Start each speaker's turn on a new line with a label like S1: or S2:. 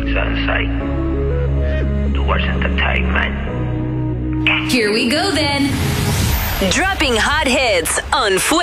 S1: Sunset. Towards entertainment.
S2: Here we go then.
S3: Dropping hot hits on Fuego.